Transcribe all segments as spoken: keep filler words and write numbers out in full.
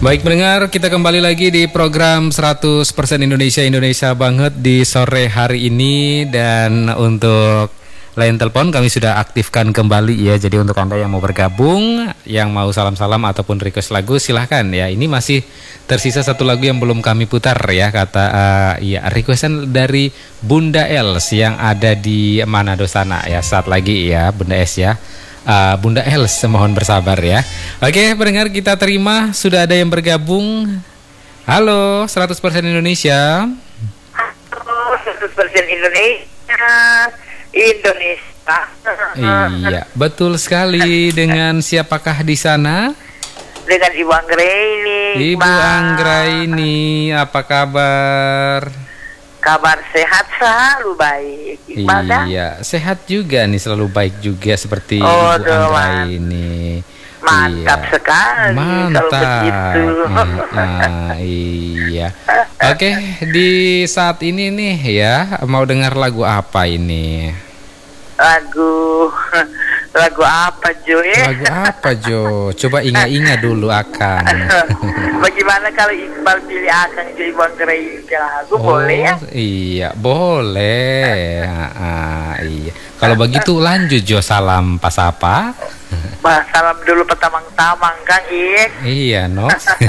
Baik pendengar, kita kembali lagi di program seratus persen Indonesia Indonesia banget di sore hari ini. Dan untuk line telepon kami sudah aktifkan kembali ya. Jadi untuk Anda yang mau bergabung, yang mau salam-salam ataupun request lagu, silahkan ya. Ini masih tersisa satu lagu yang belum kami putar ya. Kata uh, ya requestan dari Bunda Els yang ada di Manado sana ya. Saat lagi ya Bunda Els ya. Uh, Bunda Els, mohon bersabar ya. Oke, pendengar, kita terima sudah ada yang bergabung. Halo, seratus persen Indonesia. Halo, seratus persen Indonesia. Indonesia. Iya, betul sekali. Dengan siapakah di sana? Dengan Ibu Anggraini. Ibu Anggraini, apa kabar? Kabar sehat, selalu baik. Iqbal, iya, sehat juga nih, selalu baik juga seperti oh, Ibu Anggraini. Mantap iya. sekali. Mantap. Kalau begitu. Nah, iya. Oke, di saat ini nih ya, mau dengar lagu apa ini? Lagu lagu apa Jo ya? Lagu apa Jo? Coba ingat-ingat dulu Akang. Bagaimana kalau Iqbal pilih Akang Jo Ibu Anggraini lagu, oh, boleh ya? Iya, boleh. ah, iya. Kalau begitu lanjut Jo, salam pas apa? Bah, salam dulu petamang-tamang Kang Ik. Iya, no.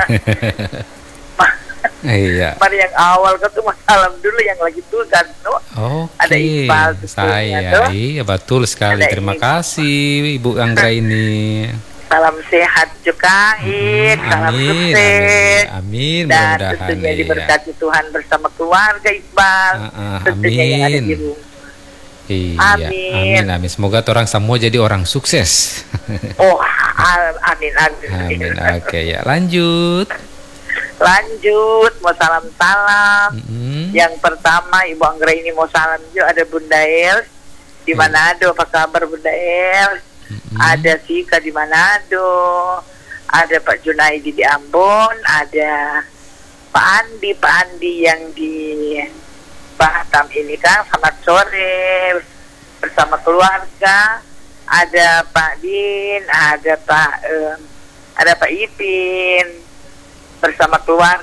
Iya. Mari yang awal kan tuh salam dulu yang lagi tuh kan, no. Oke. Ada Iqbal saya. Tuh. Iya, betul sekali. Ada Terima ini. kasih Ibu Anggraini. Salam sehat juga Ik. Hmm, Salam amin, sukses. amin, amin. Dan Mudah-mudahan tentunya iya. diberkati Tuhan bersama keluarga Iqbal. Uh, uh, tentunya yang ada amin. di rumah. Iya, Amin. amin, amin. Semoga orang semua jadi orang sukses. Oh, al- amin, amin. Amin. Oke ya, lanjut. Lanjut, mau salam-salam. Mm-hmm. Yang pertama Ibu Anggraini mau salam juga ada Bunda Els di Hmm. Manado. Apa kabar Bunda Els? Mm-hmm. Ada Sika di Manado. Ada Pak Junaidi di Ambon. Ada Pak Andi, Pak Andi yang di Batam ini kan. Selamat sore bersama keluarga. Ada Pak Din, ada Pak um, ada Pak Ipin bersama keluarga.